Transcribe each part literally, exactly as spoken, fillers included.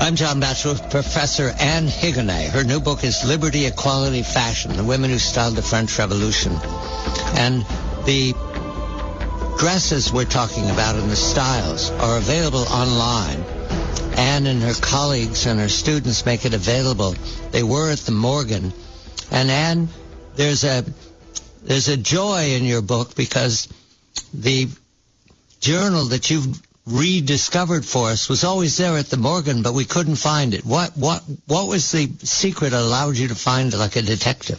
I'm John Batchelor with Professor Anne Higonnet. Her new book is Liberty, Equality, Fashion, The Women Who Styled the French Revolution. And the dresses we're talking about and the styles are available online. Anne and her colleagues and her students make it available. They were at the Morgan. And Anne, there's a there's a joy in your book because the journal that you've rediscovered for us was always there at the Morgan, but we couldn't find it. What what what was the secret that allowed you to find it like a detective?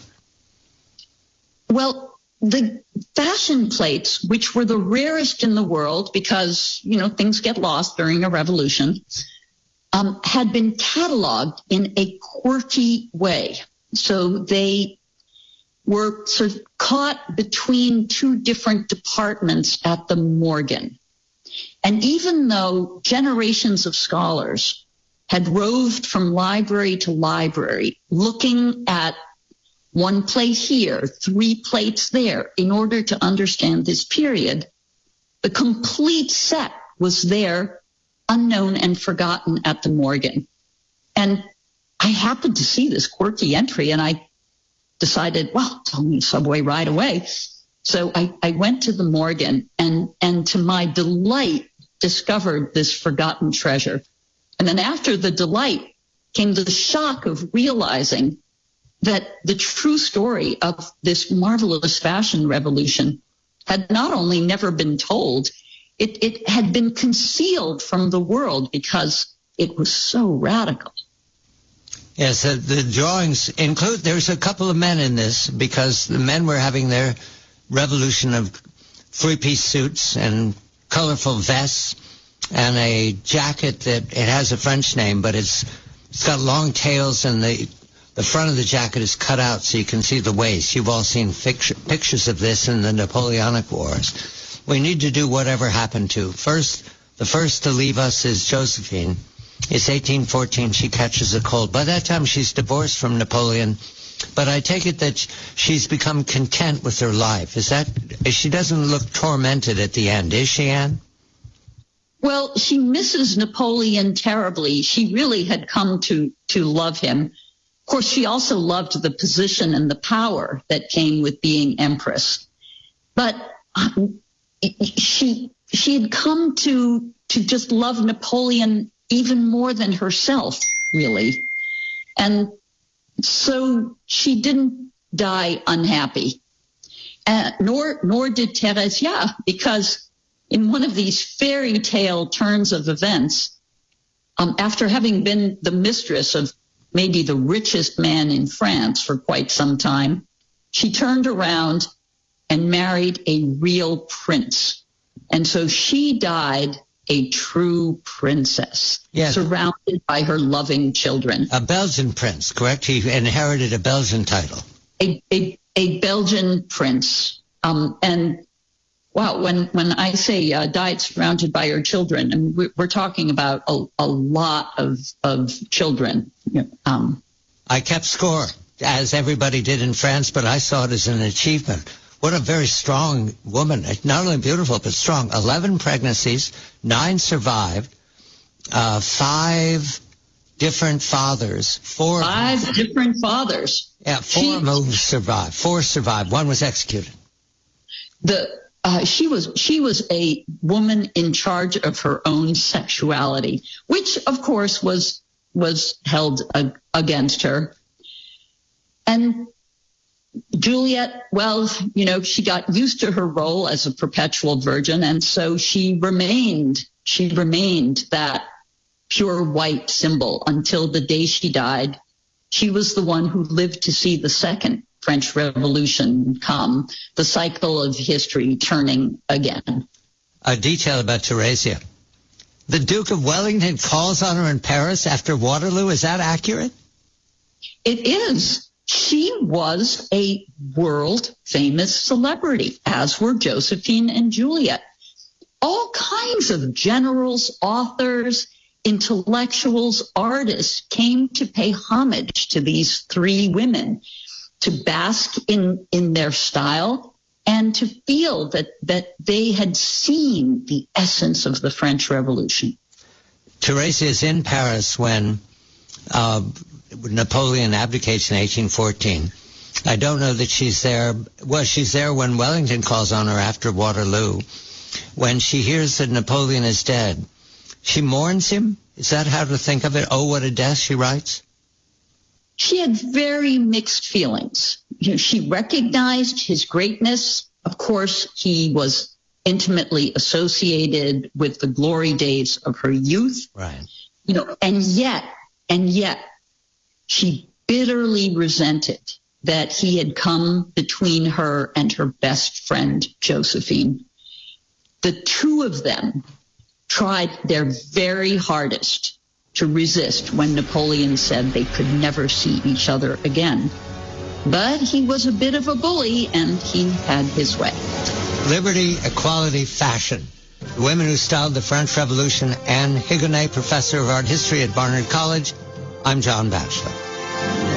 Well, the fashion plates, which were the rarest in the world because, you know, things get lost during a revolution, um, had been cataloged in a quirky way. So they were sort of caught between two different departments at the Morgan. And even though generations of scholars had roved from library to library, looking at one plate here, three plates there, in order to understand this period, the complete set was there, unknown and forgotten at the Morgan. And I happened to see this quirky entry, and I decided, well, it's only a subway ride away. So I, I went to the Morgan, and, and to my delight, discovered this forgotten treasure. And then after the delight came the shock of realizing that the true story of this marvelous fashion revolution had not only never been told, it, it had been concealed from the world because it was so radical. Yes, uh, the drawings include, there's a couple of men in this because the men were having their revolution of three-piece suits and colorful vests and a jacket that it has a French name, but it's it's got long tails, and the the front of the jacket is cut out so you can see the waist. You've all seen picture, pictures of this in the Napoleonic Wars. We need to do whatever happened to. First, the first to leave us is Josephine. It's eighteen fourteen. She catches a cold. By that time, she's divorced from Napoleon. But I take it that she's become content with her life. Is that, she doesn't look tormented at the end, is she, Anne? Well, she misses Napoleon terribly. She really had come to, to love him. Of course, she also loved the position and the power that came with being empress. But um, she she had come to to just love Napoleon even more than herself, really. And so she didn't die unhappy, uh, nor nor did Theresia, because in one of these fairy tale turns of events, um, after having been the mistress of maybe the richest man in France for quite some time, she turned around and married a real prince. And so she died a true princess, yes, surrounded by her loving children. A Belgian prince, correct? He inherited a Belgian title. A a, a Belgian prince. Um, and, wow, when, when I say uh, died surrounded by her children, I mean, we're talking about a, a lot of, of children. Um, I kept score, as everybody did in France, but I saw it as an achievement. What a very strong woman. Not only beautiful, but strong. Eleven pregnancies, nine survived, uh, five different fathers, four... Five different fathers. Yeah, four she, moves survived. Four survived. One was executed. The uh, she was she was a woman in charge of her own sexuality, which, of course, was was held uh, against her. And Juliet, well, you know, she got used to her role as a perpetual virgin, and so she remained, she remained that pure white symbol until the day she died. She was the one who lived to see the second French Revolution come, the cycle of history turning again. A detail about Theresia. The Duke of Wellington calls on her in Paris after Waterloo. Is that accurate? It is. She was a world-famous celebrity, as were Josephine and Juliet. All kinds of generals, authors, intellectuals, artists came to pay homage to these three women, to bask in, in their style and to feel that, that they had seen the essence of the French Revolution. Teresa is in Paris when uh, Napoleon abdicates in eighteen fourteen. I don't know that she's there. Well, she's there when Wellington calls on her after Waterloo. When she hears that Napoleon is dead, she mourns him? Is that how to think of it? Oh, what a death, she writes? She had very mixed feelings. You know, she recognized his greatness. Of course, he was intimately associated with the glory days of her youth. Right. You know, and yet, and yet, she bitterly resented that he had come between her and her best friend, Josephine. The two of them tried their very hardest to resist when Napoleon said they could never see each other again. But he was a bit of a bully, and he had his way. Liberty, equality, fashion. The women who styled the French Revolution. Anne Higonnet, professor of art history at Barnard College. I'm John Batchelor.